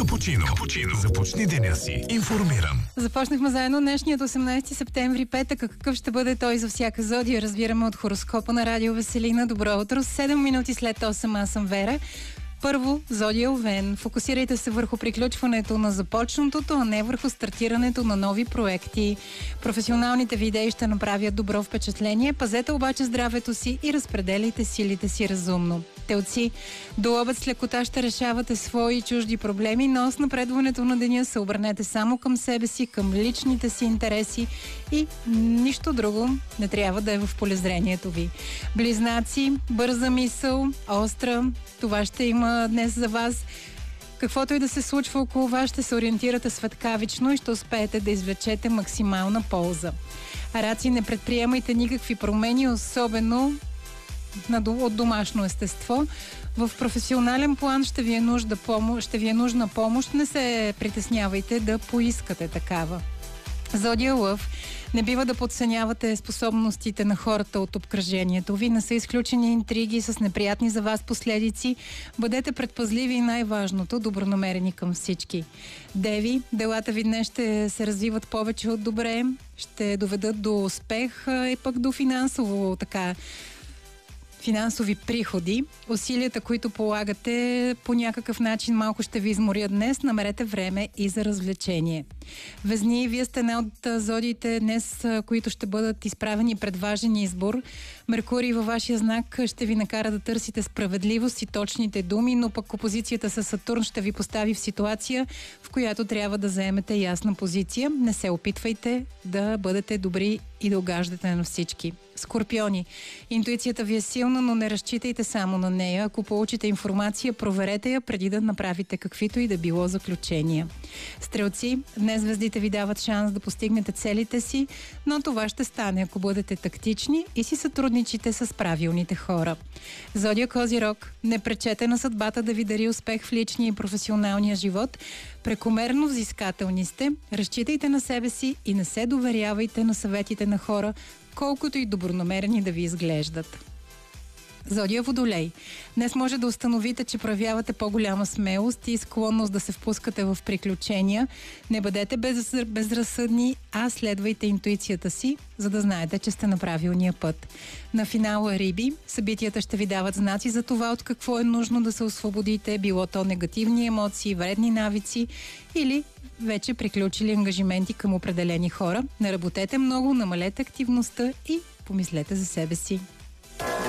Капучино. Започни деня си информиран. Започнахме заедно днешният 18 септември, петък. Какъв ще бъде той за всяка зодия? Разбираме от хороскопа на Радио Веселина. Добро утро. 7 минути след 8 аз съм Вера. Първо, зодия Овен. Фокусирайте се върху приключването на започнатото, а не върху стартирането на нови проекти. Професионалните ви идеи ще направят добро впечатление. Пазете обаче здравето си и разпределите силите си разумно. Телци, до обед с лекота ще решавате свои и чужди проблеми, но с напредването на деня се обърнете само към себе си, към личните си интереси и нищо друго не трябва да е в полезрението ви. Близнаци, бърза мисъл, остра, това ще има днес за вас. Каквото и да се случва около вас, ще се ориентирате светкавично и ще успеете да извлечете максимална полза. Раци, не предприемайте никакви промени, особено от домашно естество. В професионален план ще ви е нужна помощ. Не се притеснявайте да поискате такава. Зодия Лъв, не бива да подценявате способностите на хората от обкръжението ви. Не са изключени интриги с неприятни за вас последици. Бъдете предпазливи и най-важното, добронамерени към всички. Деви, делата ви днес ще се развиват повече от добре, ще доведат до успех и пък до финансови приходи. Усилията, които полагате, по някакъв начин малко ще ви изморят днес. Намерете време и за развлечение. Везни, вие сте една от зодиите днес, които ще бъдат изправени пред важен избор. Меркурий във вашия знак ще ви накара да търсите справедливост и точните думи, но пък опозицията с Сатурн ще ви постави в ситуация, в която трябва да заемете ясна позиция. Не се опитвайте да бъдете добри и да угаждате на всички. Скорпиони, интуицията ви е силна, но не разчитайте само на нея. Ако получите информация, проверете я преди да направите каквито и да било заключения. Стрелци, днес звездите ви дават шанс да постигнете целите си, но това ще стане, ако бъдете тактични и си сътрудничите с правилните хора. Зодия Козирог, не пречете на съдбата да ви дари успех в личния и професионалния живот. Прекомерно взискателни сте, разчитайте на себе си и не се доверявайте на съветите на хора, колкото и добронамерени да ви изглеждат. Зодия Водолей. Днес може да установите, че проявявате по-голяма смелост и склонност да се впускате в приключения. Не бъдете безразсъдни, а следвайте интуицията си, за да знаете, че сте на правилния път. На финала Риби, събитията ще ви дават знаци за това от какво е нужно да се освободите, било то негативни емоции, вредни навици или вече приключили ангажименти към определени хора. Не работете много, намалете активността и помислете за себе си.